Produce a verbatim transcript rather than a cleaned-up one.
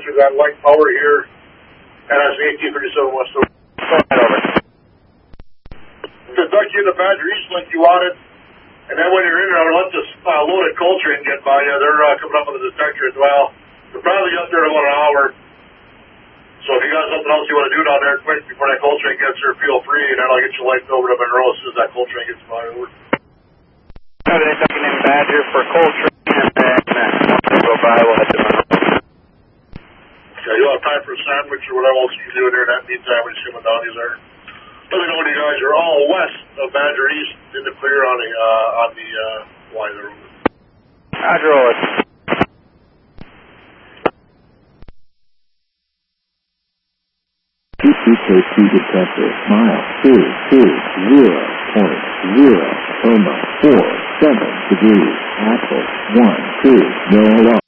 we've got light power here. And that's eighteen thirty-seven West. Right over. To duck you in the Badger East link you wanted. And then when you're in there, let this uh, loaded coal train get by you. They're uh, coming up with a detector as well. They're probably up there in about an hour. So if you got something else you want to do down there quick before that coal train gets here, feel free, and then I'll get you lights over to Monroe as soon as that coal train gets by over. Have they ducking in Badger for coal train, and then uh, once we go by, we'll head to Monroe. Yeah, you'll have time for a sandwich or whatever else you do in there. In that meantime, we're just coming down these there. Let me know when you guys are all west of Badger East in the clear on the, uh, on the, uh, line there. Roger, over. T P K T detector, mile two two zero point zero, coma four seven degrees, axle one two, no alarm.